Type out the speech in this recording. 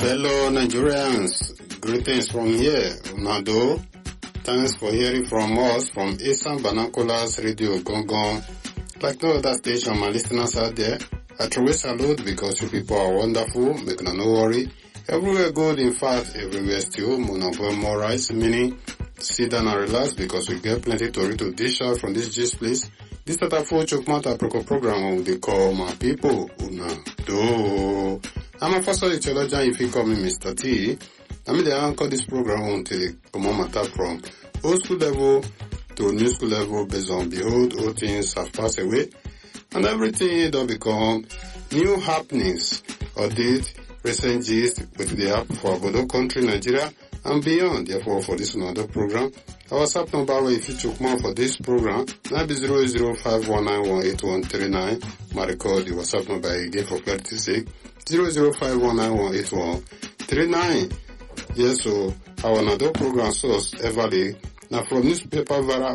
Fellow Nigerians, greetings from here, Unado. Thanks for hearing from us from Eastern Binoculars Radio Gongon. Like no other station, my listeners out there, I truly salute because you people are wonderful, make no worry. Everywhere good, in fact, everywhere still, more rice, meaning sit down and relax because we get plenty to dish out from this gist place. This is a full Chokmata program they call my people, Unado. I'm a first theologian if you call me Mr. T. I mean, they anchor this program until they come on matter from old school level to new school level based on behold, all things have passed away and everything don't become new happenings or date recent gist with the app for Bodo country, Nigeria and beyond. Therefore, for this another program, our WhatsApp number where if you took more for this program, 00519181139. My record the WhatsApp number again for clarity sake. 00519181139. Yes, so our another program source everly now from newspaper via